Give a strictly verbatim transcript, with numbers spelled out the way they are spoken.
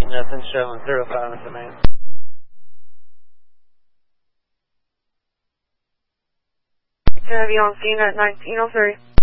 Nothing showing. Zero five in command. Gonna be on scene at nineteen oh three.